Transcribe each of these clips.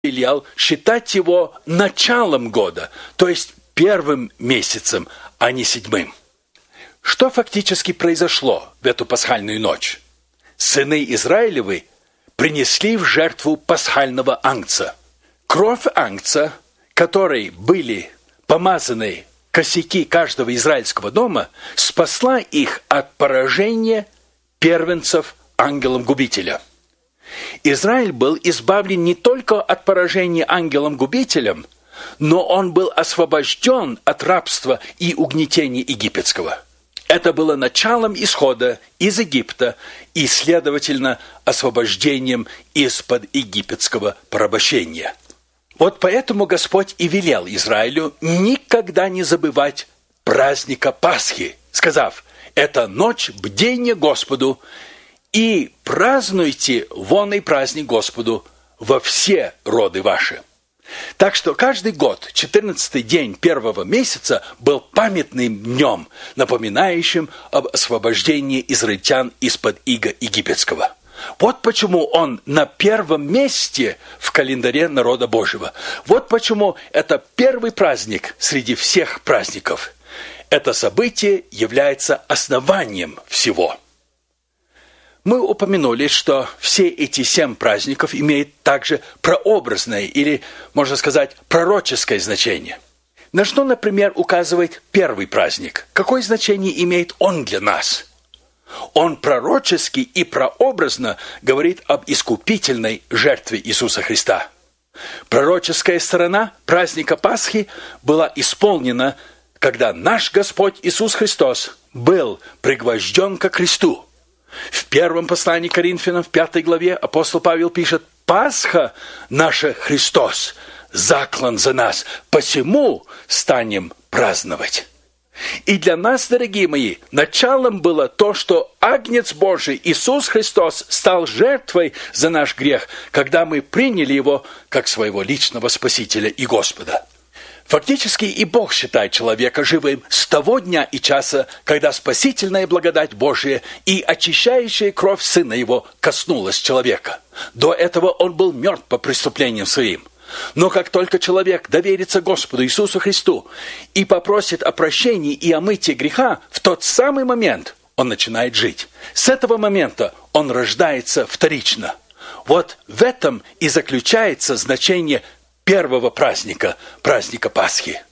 велел считать его началом года, то есть первым месяцем, а не седьмым. Что фактически произошло в эту пасхальную ночь? Сыны Израилевы принесли в жертву пасхального агнца. Кровь агнца, которой были помазаны косяки каждого израильского дома, спасла их от поражения первенцев ангелом-губителя. Израиль был избавлен не только от поражения ангелом-губителем, но он был освобожден от рабства и угнетения египетского. Это было началом исхода из Египта и, следовательно, освобождением из-под египетского порабощения. Вот поэтому Господь и велел Израилю никогда не забывать праздника Пасхи, сказав: «Это ночь бдения Господу, и празднуйте вонный праздник Господу во все роды ваши». Так что каждый год, 14-й день первого месяца, был памятным днем, напоминающим об освобождении израильтян из-под ига египетского. Вот почему он на первом месте в календаре народа Божьего. Вот почему это первый праздник среди всех праздников. Это событие является основанием всего. Мы упомянули, что все эти 7 праздников имеют также прообразное или, можно сказать, пророческое значение. На что, например, указывает первый праздник? Какое значение имеет он для нас? Он пророчески и прообразно говорит об искупительной жертве Иисуса Христа. Пророческая сторона праздника Пасхи была исполнена, когда наш Господь Иисус Христос был пригвожден ко кресту. В первом послании к Коринфянам, в 5 главе, апостол Павел пишет: «Пасха наша Христос, заклан за нас, посему станем праздновать». И для нас, дорогие мои, началом было то, что Агнец Божий, Иисус Христос, стал жертвой за наш грех, когда мы приняли Его как своего личного Спасителя и Господа. Фактически и Бог считает человека живым с того дня и часа, когда спасительная благодать Божия и очищающая кровь Сына Его коснулась человека. До этого он был мертв по преступлениям своим. Но как только человек доверится Господу Иисусу Христу и попросит о прощении и о мытии греха, в тот самый момент он начинает жить. С этого момента он рождается вторично. Вот в этом и заключается значение первого праздника, праздника Пасхи.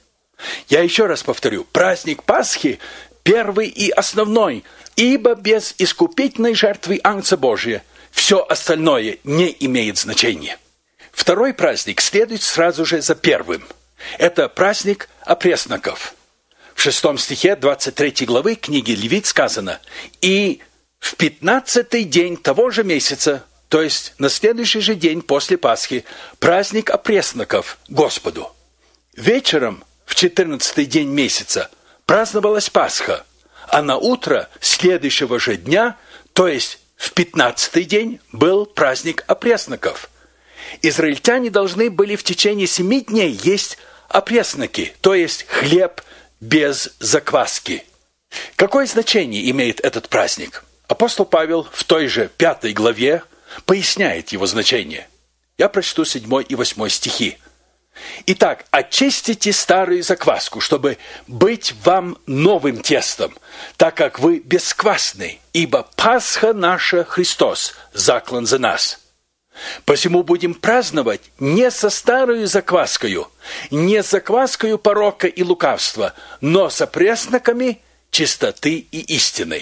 Я еще раз повторю, праздник Пасхи первый и основной, ибо без искупительной жертвы Агнца Божия все остальное не имеет значения. Второй праздник следует сразу же за первым. Это праздник опресноков. В 6 стихе 23 главы книги Левит сказано: «И в 15-й день того же месяца, то есть на следующий же день после Пасхи, праздник опресноков Господу». Вечером в 14-й день месяца праздновалась Пасха, а на утро следующего же дня, то есть в 15-й день, был праздник опресноков. Израильтяне должны были в течение 7 дней есть опресноки, то есть хлеб без закваски. Какое значение имеет этот праздник? Апостол Павел в той же 5 главе поясняет его значение. Я прочту 7 и 8 стихи. «Итак, очистите старую закваску, чтобы быть вам новым тестом, так как вы бесквасны, ибо Пасха наша Христос, заклан за нас. Посему будем праздновать не со старою закваскою, не с закваскою порока и лукавства, но с опресноками чистоты и истины».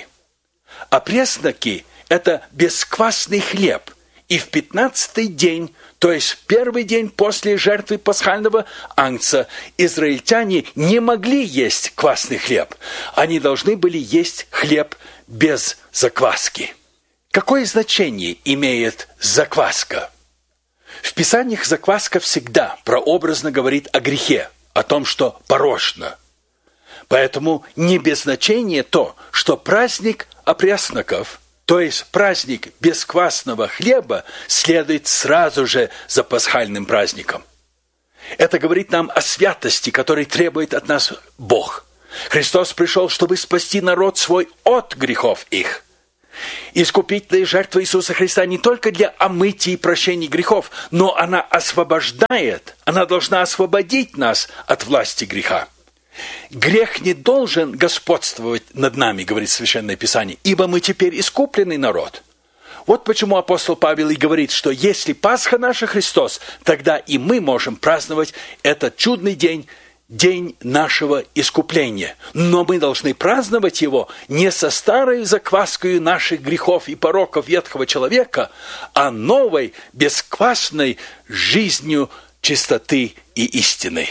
Опресноки – это бесквасный хлеб, и в 15-й день, то есть в первый день после жертвы пасхального агнца, израильтяне не могли есть квасный хлеб. Они должны были есть хлеб без закваски. Какое значение имеет закваска? В Писаниях закваска всегда прообразно говорит о грехе, о том, что порочно. Поэтому не без значения то, что праздник опресноков, то есть праздник бесквасного хлеба, следует сразу же за пасхальным праздником. Это говорит нам о святости, которой требует от нас Бог. Христос пришел, чтобы спасти народ свой от грехов их. Искупительная жертва Иисуса Христа не только для омытия и прощения грехов, но она освобождает, она должна освободить нас от власти греха. Грех не должен господствовать над нами, говорит Священное Писание, ибо мы теперь искупленный народ. Вот почему апостол Павел и говорит, что если Пасха наша Христос, тогда и мы можем праздновать этот чудный день, день нашего искупления. Но мы должны праздновать его не со старой закваской наших грехов и пороков ветхого человека, а новой, бесквасной жизнью чистоты и истины.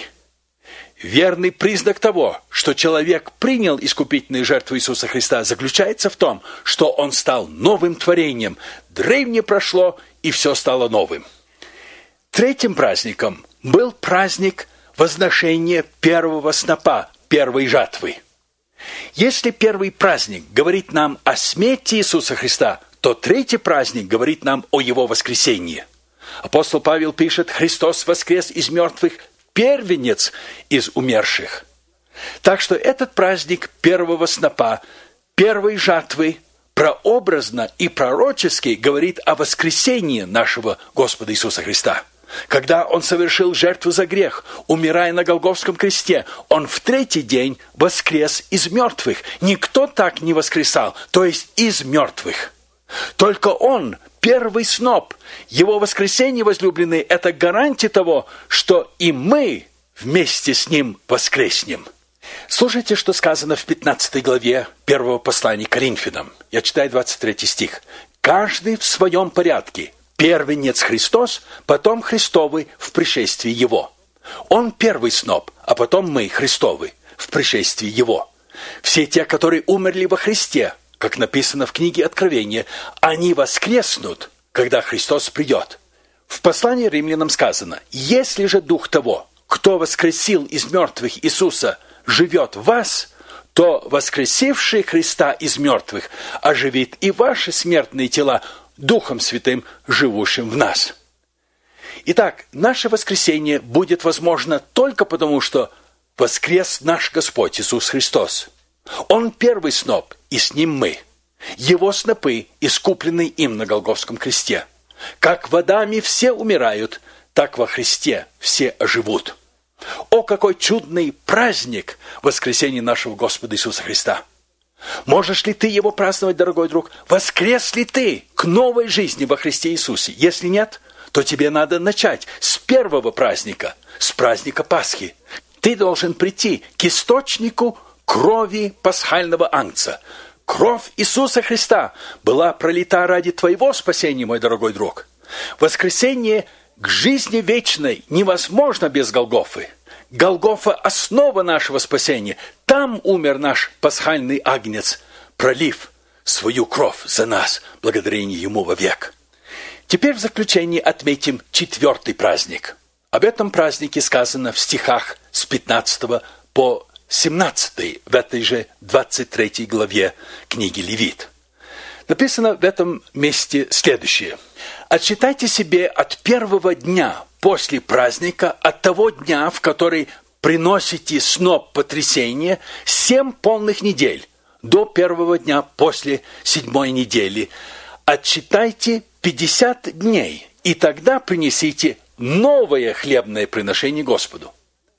Верный признак того, что человек принял искупительную жертву Иисуса Христа, заключается в том, что он стал новым творением. Древнее прошло, и все стало новым. Третьим праздником был праздник возношения первого снопа, первой жатвы. Если первый праздник говорит нам о смерти Иисуса Христа, то третий праздник говорит нам о Его воскресении. Апостол Павел пишет: «Христос воскрес из мертвых, первенец из умерших». Так что этот праздник первого снопа, первой жатвы, прообразно и пророчески говорит о воскресении нашего Господа Иисуса Христа. Когда Он совершил жертву за грех, умирая на Голгофском кресте, Он в третий день воскрес из мертвых. Никто так не воскресал, то есть из мертвых. Только Он, первый сноп, Его воскресение, возлюбленные, это гарантия того, что и мы вместе с Ним воскреснем. Слушайте, что сказано в 15 главе первого послания к Коринфянам. Я читаю 23 стих. «Каждый в своем порядке. Первенец Христос, потом Христовый в пришествии Его. Он первый сноп, а потом мы, Христовы, в пришествии Его. Все те, которые умерли во Христе, как написано в книге Откровения, они воскреснут, когда Христос придет». В послании Римлянам сказано: «Если же Дух того, кто воскресил из мертвых Иисуса, живет в вас, то воскресивший Христа из мертвых оживит и ваши смертные тела Духом Святым, живущим в нас». Итак, наше воскресение будет возможно только потому, что воскрес наш Господь Иисус Христос. Он первый сноп, и с Ним мы. Его снопы, искупленные им на Голгофском кресте. Как в Адаме все умирают, так во Христе все оживут. О, какой чудный праздник воскресения нашего Господа Иисуса Христа! Можешь ли ты его праздновать, дорогой друг? Воскрес ли ты к новой жизни во Христе Иисусе? Если нет, то тебе надо начать с первого праздника, с праздника Пасхи. Ты должен прийти к источнику крови пасхального агнца. Кровь Иисуса Христа была пролита ради твоего спасения, мой дорогой друг. Воскресение к жизни вечной невозможно без Голгофы. Голгофа – основа нашего спасения. Там умер наш пасхальный агнец, пролив свою кровь за нас, благодарение Ему вовек. Теперь в заключение отметим четвертый праздник. Об этом празднике сказано в стихах с 15 по 17 в этой же 23 главе книги Левит. Написано в этом месте следующее. «Отсчитайте себе от первого дня после праздника, от того дня, в который приносите сноп потрясения, 7 полных недель, до первого дня после 7-й недели. Отсчитайте 50 дней, и тогда принесите новое хлебное приношение Господу».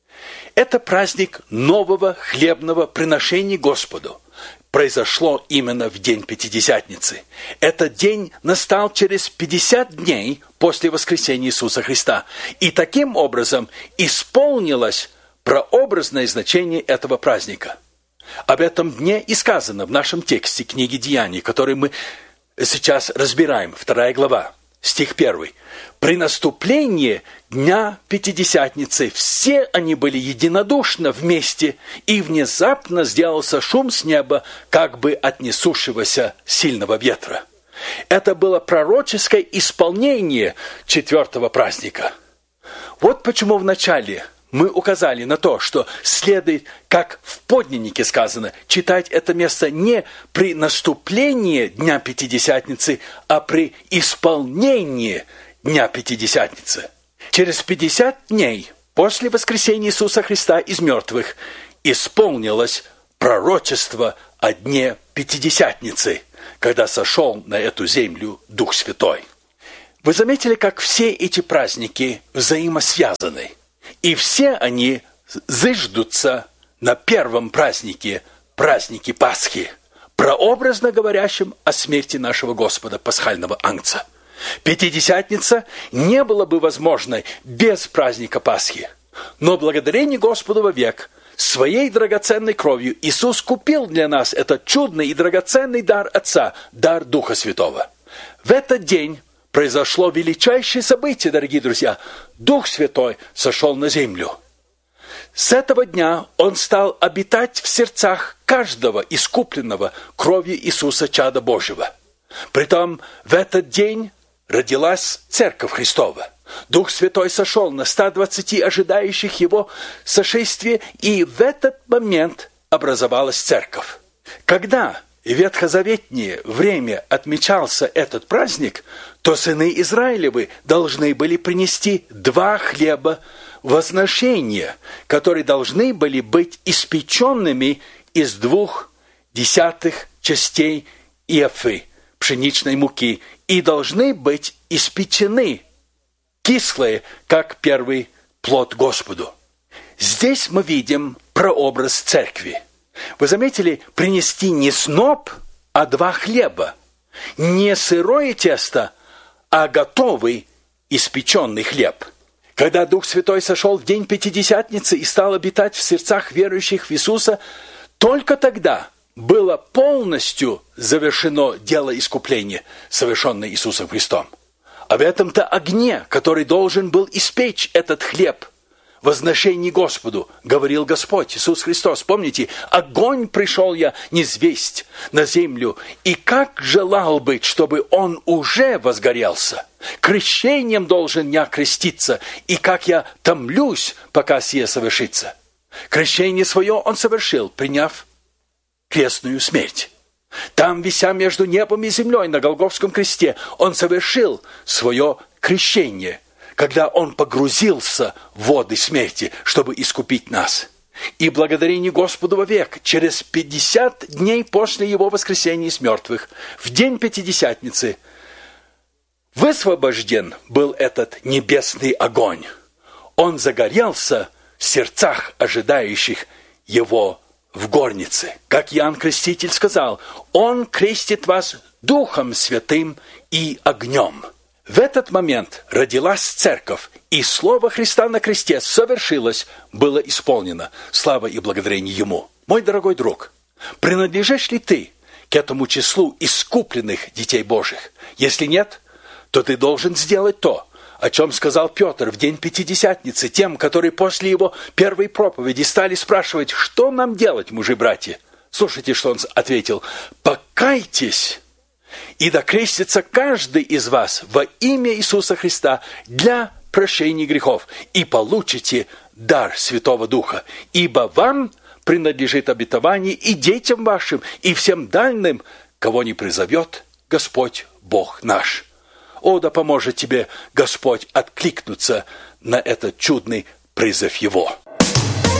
Это праздник нового хлебного приношения Господу. Произошло именно в день Пятидесятницы. Этот день настал через 50 дней после воскресения Иисуса Христа. И таким образом исполнилось прообразное значение этого праздника. Об этом дне и сказано в нашем тексте книги Деяний, который мы сейчас разбираем, 2 глава, стих 1. «При наступлении дня Пятидесятницы все они были единодушно вместе, и внезапно сделался шум с неба, как бы от несущегося сильного ветра». Это было пророческое исполнение 4-го праздника. Вот почему вначале мы указали на то, что следует, как в подлиннике сказано, читать это место не при наступлении Дня Пятидесятницы, а при исполнении Дня Пятидесятницы. Через 50 дней после воскресения Иисуса Христа из мертвых исполнилось пророчество о Дне Пятидесятницы. когда сошел на эту землю Дух Святой. Вы заметили, как все эти праздники взаимосвязаны, и все они зиждутся на первом празднике, празднике Пасхи, прообразно говорящем о смерти нашего Господа, пасхального агнца. Пятидесятница не было бы возможной без праздника Пасхи, но благодарение Господу вовек своей драгоценной кровью Иисус купил для нас этот чудный и драгоценный дар Отца, дар Духа Святого. В этот день произошло величайшее событие, дорогие друзья. Дух Святой сошел на землю. С этого дня Он стал обитать в сердцах каждого искупленного кровью Иисуса Чада Божьего. Притом в этот день родилась Церковь Христова. Дух Святой сошел на 120 ожидающих Его сошествия, и в этот момент образовалась Церковь. Когда в ветхозаветнее время отмечался этот праздник, то сыны Израилевы должны были принести 2 хлеба возношения, которые должны были быть испеченными из 2/10 частей ефы пшеничной муки и должны быть испечены кислые, как первый плод Господу. Здесь мы видим прообраз церкви. Вы заметили, принести не сноп, а 2 хлеба. Не сырое тесто, а готовый испеченный хлеб. Когда Дух Святой сошел в день Пятидесятницы и стал обитать в сердцах верующих в Иисуса, только тогда было полностью завершено дело искупления, совершенное Иисусом Христом. Об этом-то огне, который должен был испечь этот хлеб, возношение Господу, говорил Господь Иисус Христос. Помните, огонь пришел я низвесть на землю, и как желал быть, чтобы он уже возгорелся. Крещением должен я креститься, и как я томлюсь, пока сие совершится. Крещение свое он совершил, приняв крестную смерть. Там, вися между небом и землей на Голгофском кресте, он совершил свое крещение, когда он погрузился в воды смерти, чтобы искупить нас. И благодарение Господу вовек, через 50 дней после его воскресения из мертвых, в день Пятидесятницы, высвобожден был этот небесный огонь. Он загорелся в сердцах ожидающих его в горнице. Как Иоанн Креститель сказал, «Он крестит вас Духом Святым и огнем». В этот момент родилась Церковь, и Слово Христа на кресте совершилось, было исполнено. Слава и благодарение Ему. Мой дорогой друг, принадлежишь ли ты к этому числу искупленных детей Божьих? Если нет, то ты должен сделать то, о чем сказал Петр в день Пятидесятницы тем, которые после его первой проповеди стали спрашивать, что нам делать, мужи-братья. Слушайте, что он ответил: «Покайтесь, и да крестится каждый из вас во имя Иисуса Христа для прощения грехов, и получите дар Святого Духа, ибо вам принадлежит обетование и детям вашим, и всем дальним, кого не призовет Господь Бог наш». О, да поможет тебе Господь откликнуться на этот чудный призыв Его.